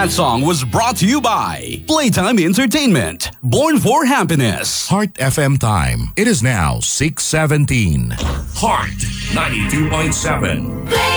That song was brought to you by Playtime Entertainment, born for happiness. Heart FM time. It is now 6:17. Heart 92.7.